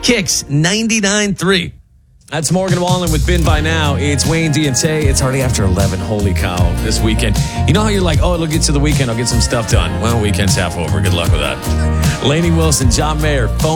Kicks 99.3. That's Morgan Wallen with Bin By Now. It's Wayne D and Tay. It's already after 11. Holy cow, this weekend. You know how you're like, oh, it'll get to the weekend. I'll get some stuff done. Well, weekend's half over. Good luck with that. Lainey Wilson, John Mayer, phone.